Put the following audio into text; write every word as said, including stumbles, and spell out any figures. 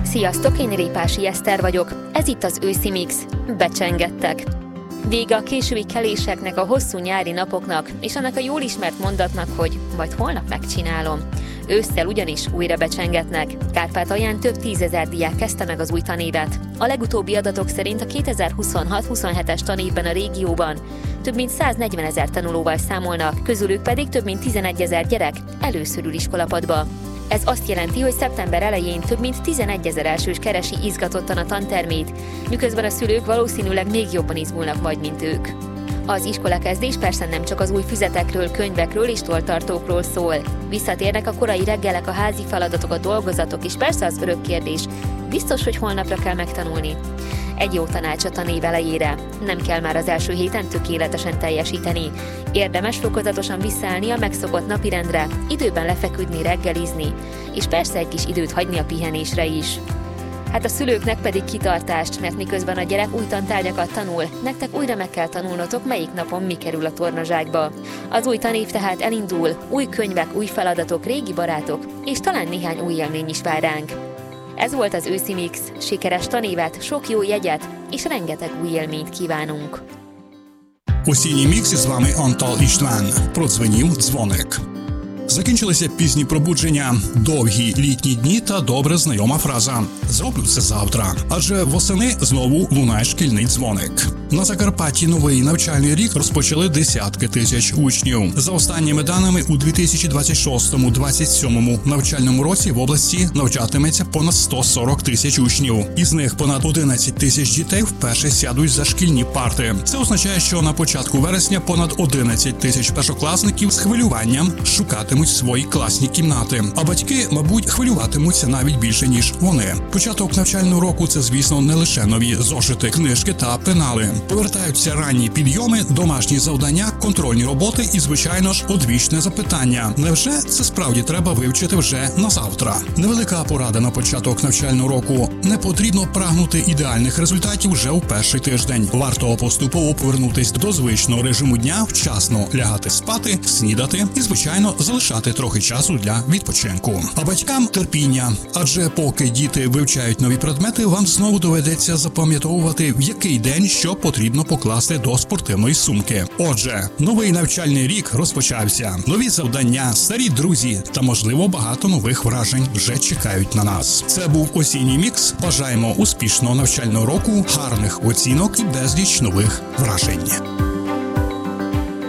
Sziasztok, én Répási Eszter vagyok, ez itt az őszi mix, becsengettek. Vége a késői keléseknek, a hosszú nyári napoknak, és annak a jól ismert mondatnak, hogy majd holnap megcsinálom. Ősszel ugyanis újra becsengetnek. Kárpátalján több tízezer diák kezdte meg az új tanévet. A legutóbbi adatok szerint a kétezer-huszonhat huszonhetes tanévben a régióban több mint száznegyvenezer tanulóval számolnak, közülük pedig több mint tizenegyezer gyerek először ül iskolapadba. Ez azt jelenti, hogy szeptember elején több mint tizenegyezer elsős keresi izgatottan a tantermét, miközben a szülők valószínűleg még jobban izgulnak majd, mint ők. Az iskolakezdés persze nem csak az új füzetekről, könyvekről és tolltartókról szól. Visszatérnek a korai reggelek, a házi feladatok, a dolgozatok, és persze az örök kérdés, biztos, hogy holnapra kell megtanulni. Egy jó tanács a tanév elejére. Nem kell már az első héten tökéletesen teljesíteni. Érdemes fokozatosan visszaállni a megszokott napirendre, időben lefeküdni, reggelizni, és persze egy kis időt hagyni a pihenésre is. Hát a szülőknek pedig kitartást, mert miközben a gyerek új tantárgyakat tanul, nektek újra meg kell tanulnotok, melyik napon mi kerül a tornazsákba. Az új tanév tehát elindul, új könyvek, új feladatok, régi barátok, és talán néhány új élmény is vár ránk. Ez volt az őszi mix, sikeres tanévet, sok jó jegyet és rengeteg új élményt kívánunk. Осінній мікс з вами Антал Іштван. Продзвенів дзвоник. Закінчилися пізні пробудження, довгі літні дні та добре знайома фраза «Зроблю це завтра». Адже восени знову лунає шкільний дзвоник. На Закарпатті новий навчальний рік розпочали десятки тисяч учнів. За останніми даними, у дві тисячі двадцять шостому - двадцять сьомому навчальному році в області навчатиметься понад сто сорок тисяч учнів. Із них понад одинадцять тисяч дітей вперше сядуть за шкільні парти. Це означає, що на початку вересня понад одинадцять тисяч першокласників з хвилюванням шукатимуть свої класні кімнати. А батьки, мабуть, хвилюватимуться навіть більше, ніж вони. Початок навчального року – це, звісно, не лише нові зошити, книжки та пенали. Повертаються ранні підйоми, домашні завдання, контрольні роботи і, звичайно ж, одвічне запитання. Невже це справді треба вивчити вже на завтра? Невелика порада на початок навчального року. Не потрібно прагнути ідеальних результатів вже у перший тиждень. Варто поступово повернутись до звичного режиму дня, вчасно лягати спати, снідати і, звичайно, залишати трохи часу для відпочинку. А батькам терпіння. Адже поки діти вивчають нові предмети, вам знову доведеться запам'ятовувати, в який день що потрібно покласти до спортивної сумки. Отже, новий навчальний рік розпочався. Нові завдання, старі друзі та, можливо, багато нових вражень вже чекають на нас. Це був осінній мікс. Бажаємо успішного навчального року, гарних оцінок і безліч нових вражень.